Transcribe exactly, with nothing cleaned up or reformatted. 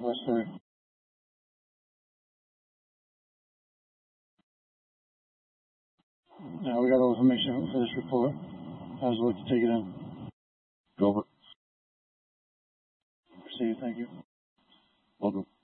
West Surrey. Yeah, we got all the information for this report. I was looking to take it in. Go over. Proceed, thank you. Welcome.